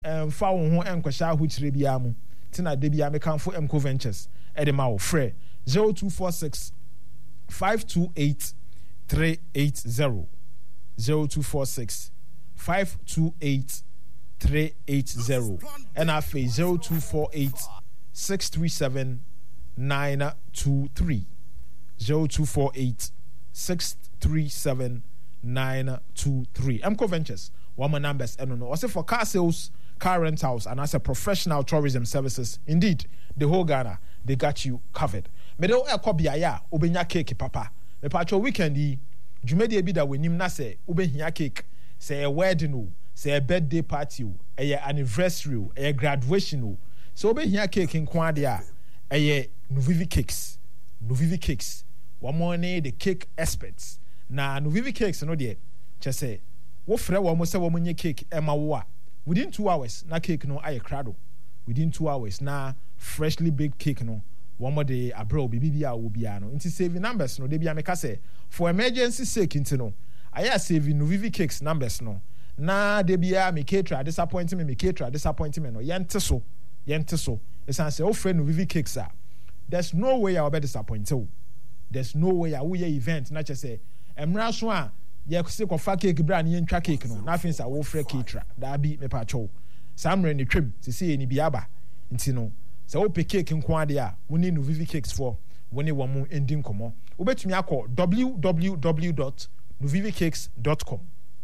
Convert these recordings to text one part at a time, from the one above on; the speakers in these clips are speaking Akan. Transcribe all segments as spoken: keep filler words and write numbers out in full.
um fa wo ho enkwasha ahuchire bia mu tina de bia me kanfo Emco Ventures e de ma wo frɛ zero two four six five two eight three eight zero zero two four six five two eight three eight zero and afa zero two four eight six three seven nine two three zero two four eight six three seven nine two three. Emco Ventures one more numbers and no also for car sales, car rentals, and as a professional tourism services. Indeed, the whole Ghana, they got you covered. Medo e kobia ya obenya cake papa. Me pacho weekend yi dwumade bi da wanim na se obehia cake, say a wedding o, say a birthday party o, a anniversary o, a graduation o. So obehia cake nko ade a eye Nuvivi Cakes. Nuvivi Cakes. One morning the cake experts. Na Nuvivi Cakes no de che say wo frɛ wo mo sɛ wo nye cake e ma wo a within two hours na cake no aye krado. Within two hours na freshly baked cake no one more day abro bibi bia wo bia no nti saving numbers no de bia me ka say for emergency sake nti no aya saving Nuvivi Cakes numbers no na de bia me caterer disappointment me caterer disappointment no yente so yente so esan say wo frɛ Nuvivi Cakes a there's no way I will be disappointed. There's no way I will event na che say emra so a ye se ko fa cake bra na ye ntwa cake no na afin sa wo frɛ caterer da bi me pa cho samre ni twem se se ni biaba nti no se wo pe cake nko ade a woni Nuvivi Cakes for woni wo mu ending komo obetumi akọ w w w dot nuvivi cakes dot com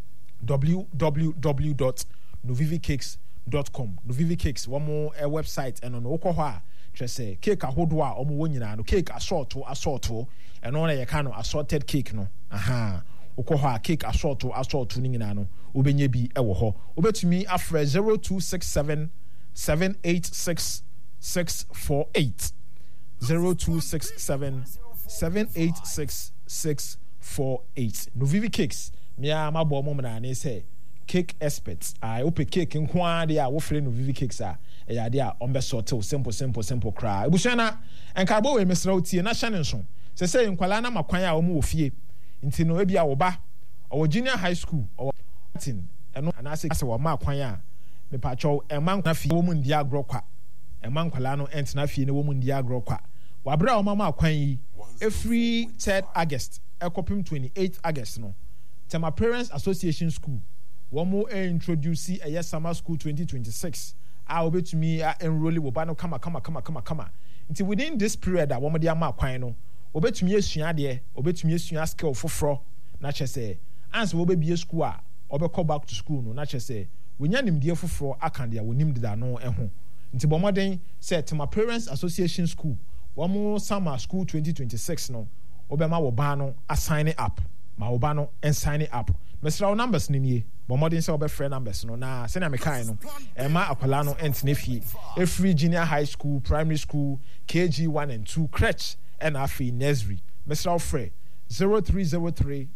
w w w dot nuvivi cakes dot com Nuvivi Cakes wo mu a website eno no ukọ ho a say cake ahodo a omo wo nyina no cake asort asort e no na ye ka no assorted cake no aha ukọ ho a cake asort asort ni nyina no obenye bi e wo ho obetumi afre zero two six seven seven eight six six four eight zero two six seven seven eight six six four eight Nuvivi Cakes me a mabo mo na na say cake experts I open cake nko ade a wo frɛ Nuvivi Cakes a e ya de a ombe sortel simple simple simple cry ebushana enka bo we mesra otie na hyane nso se se nkwala na makwan a wo mu ofie nti no ebi a wo ba o junior high school o tin eno ana se se wo ma kwan a me pa cho e man na fie wo mu ndi agro kwa e man kwala no ent na fie ne wo mu ndi agro kwa wa bra wo ma ma kwan yi every third August e kopim twenty-eighth August no Tema Parents Association School one more introduce a yes summer school twenty twenty-six I will bet me a enroll wo ba no kama kama kama kama kama until within this period that one more dia ma kwan no obet me asua de obet me asua skill foforo na che say answer wo be be school a obekọ back to school no na che say wonya nimde foforo aka de wonim de da no eho until bomoden say Tema Parents Association School one more summer school twenty twenty-six no obema wo ba no assign it up ma wo ba no and sign it up mesra numbers ni nie but modern say obe friend numbers no na se na me kan no e ma akwala no entne fie every junior high school primary school K G one and two crèche and afi nursery mesra free zero three zero three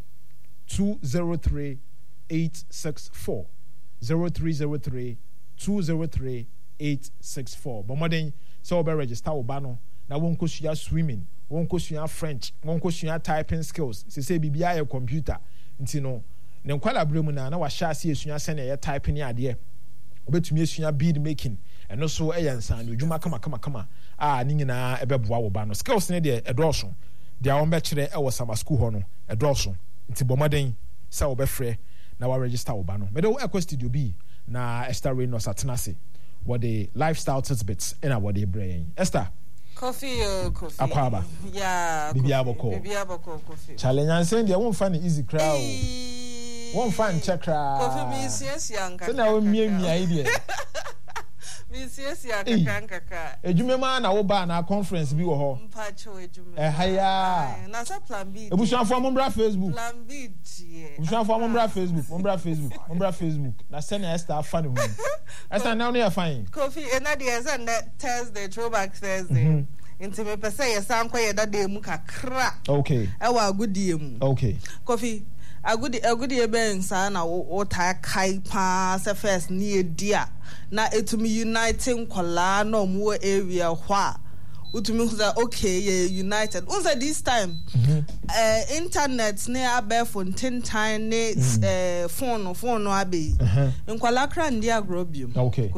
two zero three eight six four zero three zero three two zero three eight six four but modern say obe register oba no na won ko sua swimming won ko sua French won ko sua typing skills se se bibia ya computer nti no ne nkwala bremu na na wa sha ase esua se na ye typing ade obetumi esua bead making eno so e yansan no dwuma kama kama kama a ni nyina ebeboa wo ba no skills ne de edoso de a won be kire e wo sama school ho no edoso nti bomaden sa wo be frɛ na wa register wo ba no me de wo ekɔ studio bi na Esther Reynolds atenase what the lifestyle tidbits in our day brain Esther coffee uh, coffee akwaba yeah bibi aboko bibi aboko coffee challenge and say they won't find it easy crowd won't find check crowd coffee means yes yanka so now me me idea means yes yanka kaka ejumema na wo ba na conference bi wo ho mpacho ejumema eh haya na sa plan B ebusuafo mo bra Facebook plan B die ebusuafo mo bra Facebook mo bra Facebook mo bra Facebook na send Esther fan ho Esther now no fine coffee and that is on that Thursday throwback Thursday into me per se san kwa yeda de mu kakra okay e wa agudie mu okay coffee agudi agudi ebe nsa na wo ta kai pa se first ni edia na etumi uniting kwala no mu area hwa utumi huza okay ye united unsa this time mm-hmm. uh, internet ne abe fontin time ne mm-hmm. uh, phone phone no abe uh-huh. nkwala kra ndi agrobium okay